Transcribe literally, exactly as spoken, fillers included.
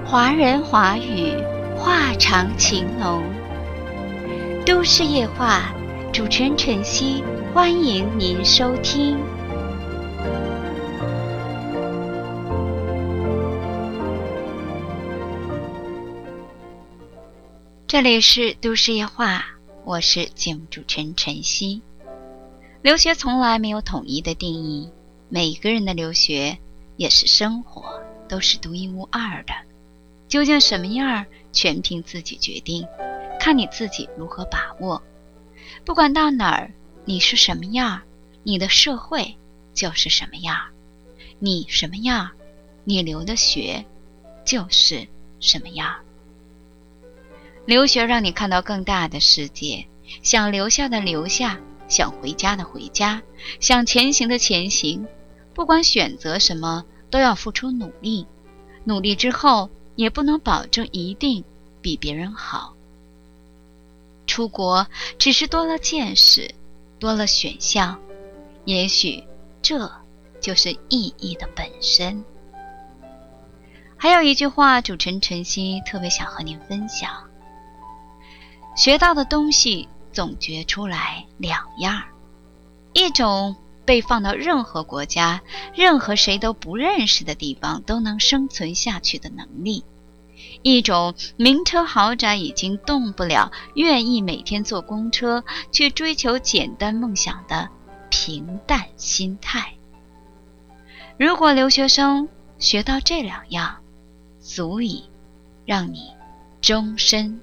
华人华语，话长情浓。都市夜话，主持人晨曦，欢迎您收听。这里是都市夜话，我是节目主持人晨曦。留学从来没有统一的定义，每个人的留学也是生活，都是独一无二的。究竟什么样，全凭自己决定，看你自己如何把握。不管到哪儿，你是什么样，你的社会就是什么样。你什么样，你留的学就是什么样。留学让你看到更大的世界，想留下的留下，想回家的回家，想前行的前行。不管选择什么，都要付出努力。努力之后，也不能保证一定比别人好。出国只是多了见识，多了选项，也许这就是意义的本身。还有一句话，主持人晨曦特别想和您分享：学到的东西总结出来两样，一种被放到任何国家，任何谁都不认识的地方都能生存下去的能力，一种名车豪宅已经动不了，愿意每天坐公车去追求简单梦想的平淡心态。如果留学生学到这两样，足以让你终身